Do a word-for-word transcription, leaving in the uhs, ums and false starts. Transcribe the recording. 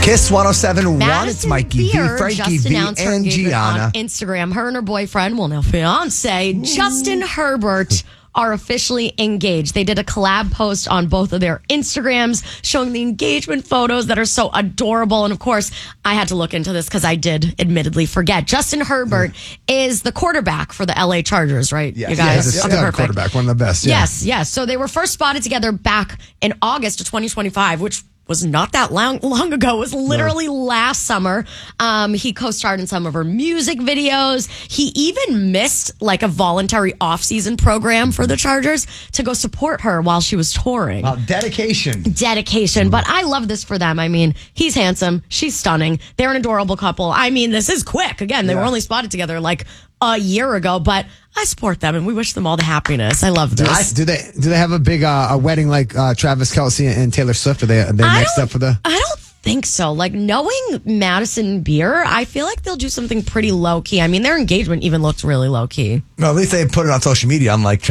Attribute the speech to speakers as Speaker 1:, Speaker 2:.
Speaker 1: Kiss one oh seven one. It's
Speaker 2: Madison
Speaker 1: Mikey
Speaker 2: Beer
Speaker 1: V, Frankie
Speaker 2: just
Speaker 1: V,
Speaker 2: announced her
Speaker 1: and
Speaker 2: engagement
Speaker 1: Gianna.
Speaker 2: on Instagram. Her and her boyfriend, well, now fiance, Justin Herbert, are officially engaged. They did a collab post on both of their Instagrams showing the engagement photos that are so adorable. And of course, I had to look into this because I did admittedly forget. Justin Herbert is the quarterback for the L A Chargers, right?
Speaker 1: Yes.
Speaker 2: You guys?
Speaker 1: Yes,
Speaker 2: Okay,
Speaker 1: yeah,
Speaker 2: perfect.
Speaker 1: quarterback, one of the best. Yeah.
Speaker 2: Yes, yes. So they were first spotted together back in August of twenty twenty-five, which was not that long, long ago. It was literally no. last summer. Um, he co-starred in some of her music videos. He even missed like a voluntary off-season program for the Chargers to go support her while she was touring.
Speaker 1: Wow, dedication.
Speaker 2: Dedication. But I love this for them. I mean, he's handsome. She's stunning. They're an adorable couple. I mean, this is quick. Again, they yeah. were only spotted together like a year ago, but I support them and we wish them all the happiness. I love this.
Speaker 3: Do they do they have a big uh, a wedding like uh, Travis Kelce and Taylor Swift? Are they are they next up for the?
Speaker 2: I don't think so. Like knowing Madison Beer, I feel like they'll do something pretty low key. I mean, their engagement even looks really low key.
Speaker 1: Well, at least they put it on social media, unlike